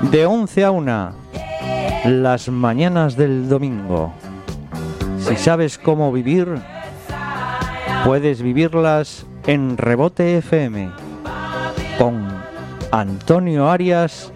De 11 a 1, las mañanas del domingo. Si sabes cómo vivir, puedes vivirlas en Rebote FM con Antonio Arias